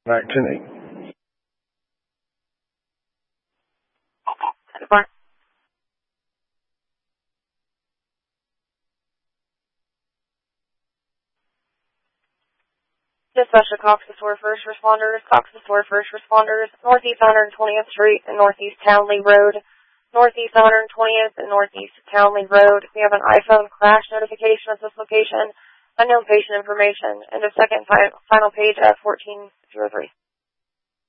Back to me. Dispatcher Coxsacor First Responders, Northeast 120th Street and Northeast Townley Road. Northeast 120th and Northeast Townley Road. We have an iPhone crash notification at this location. Unknown patient information. And a second final page at 1403.